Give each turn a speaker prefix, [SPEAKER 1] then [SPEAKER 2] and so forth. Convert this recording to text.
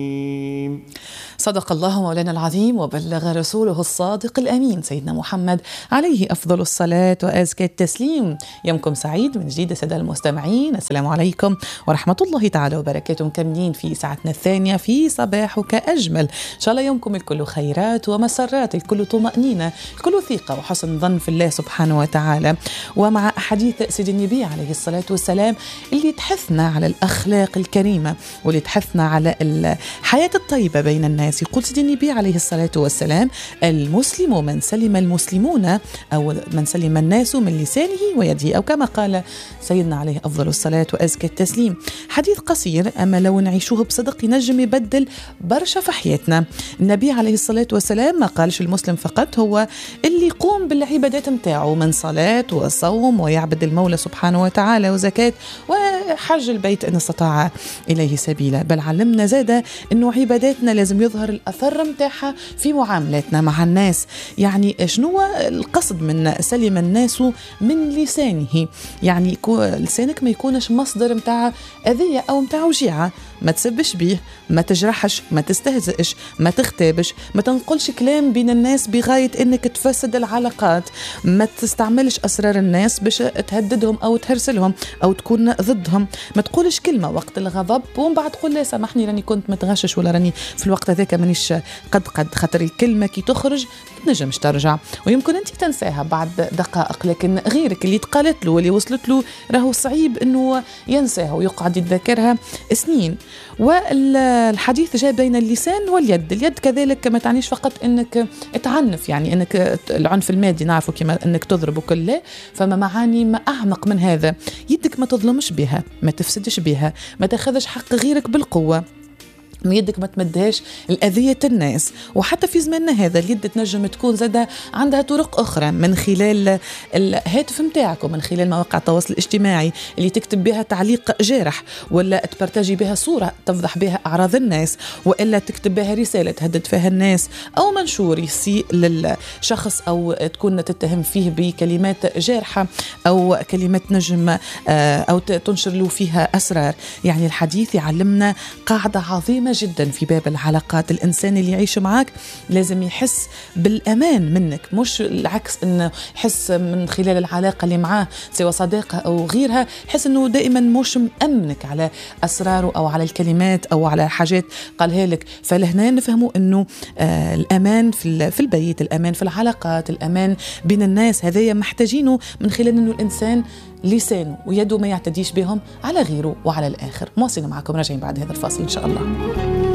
[SPEAKER 1] صدق الله مولانا العظيم وبلغ رسوله الصادق الأمين سيدنا محمد عليه أفضل الصلاة وأزكى التسليم. يومكم سعيد من جديد سادة المستمعين، السلام عليكم ورحمة الله تعالى وبركاته. مكملين في ساعتنا الثانية في صباحك أجمل، إن شاء الله يومكم الكل خيرات ومسرات، الكل طمأنينة، الكل ثقة وحسن ظن في الله سبحانه وتعالى. ومع أحاديث سيد النبي عليه الصلاة والسلام اللي تحثنا على الأخلاق الكريمة واللي تحثنا على الحياة الطيبة بين الناس. يقول سيد النبي عليه الصلاة والسلام: المسلم من سلم المسلمون أو من سلم الناس من لسانه ويده، أو كما قال سيدنا عليه أفضل الصلاة وأزكى التسليم. حديث قصير أما لو نعيشوه بصدق ينجم يبدل برشا في حياتنا. النبي عليه الصلاة والسلام ما قالش المسلم فقط هو اللي يقوم بالعبادات متاعه من صلاة وصوم ويعبد المولى سبحانه وتعالى وزكاة وحج البيت إن استطاع إليه سبيلا، بل علمنا زادة إنه عباداتنا لازم يظهر الأثر متاعها في معاملاتنا مع الناس. يعني شنو القصد من سلم الناس من لسانه؟ يعني لسانك ما يكونش مصدر متاع أذية أو متاع وجيعة، ما تسبش بيه، ما تجرحش، ما تستهزئش، ما تغتابش، ما تنقلش كلام بين الناس بغاية انك تفسد العلاقات، ما تستعملش اسرار الناس باش تهددهم او تهرسلهم او تكون ضدهم، ما تقولش كلمة وقت الغضب ومن بعد تقول لا سامحني راني كنت متغشش ولا راني في الوقت هذاك مانيش قد خاطر الكلمة كي تخرج تنجمش ترجع ويمكن انت تنساها بعد دقائق، لكن غيرك اللي تقالت له واللي وصلت له راهو صعيب انه ينساها ويقعد يتذكرها سنين. والحديث جاء بين اللسان واليد. اليد كذلك ما تعنيش فقط انك تعنف، يعني انك العنف المادي نعرفه كما انك تضرب وكل لا، فما معاني ما اعمق من هذا. يدك ما تظلمش بها، ما تفسدش بها، ما تاخذش حق غيرك بالقوة، يدك ما تمدهاش الأذية الناس. وحتى في زماننا هذا اليد تنجم تكون زادة عندها طرق أخرى من خلال الهاتف متاعك ومن خلال مواقع التواصل الاجتماعي اللي تكتب بها تعليق جارح، ولا تبرتاجي بها صورة تفضح بها أعراض الناس، وإلا تكتب بها رسالة تهدد فيها الناس، أو منشور يسيء للشخص أو تكون تتهم فيه بكلمات جارحة أو كلمات نجم أو تنشر له فيها أسرار. يعني الحديث يعلمنا قاعدة عظيمة جدا في باب العلاقات. الإنسان اللي يعيش معك لازم يحس بالأمان منك، مش العكس، إنه يحس من خلال العلاقة اللي معاه سواء صداقة أو غيرها يحس إنه دائما مش مأمنك على أسراره أو على الكلمات أو على حاجات قالها لك. فلهنا نفهموا إنه الأمان في البيت، الأمان في العلاقات، الأمان بين الناس، هذا محتاجينه من خلال إنه الإنسان لسانه ويده ما يعتديش بهم على غيره وعلى الآخر. مواصلين معكم راجعين بعد هذا الفاصل إن شاء الله.